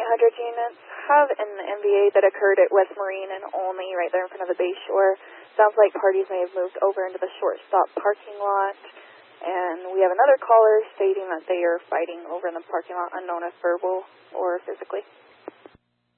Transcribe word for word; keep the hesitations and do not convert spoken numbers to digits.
eight hundred units. Have an M V A that occurred at West Marine and Olney, right there in front of the Bay Shore. Sounds like parties may have moved over into the shortstop parking lot. And we have another caller stating that they are fighting over in the parking lot, unknown if verbal or physically.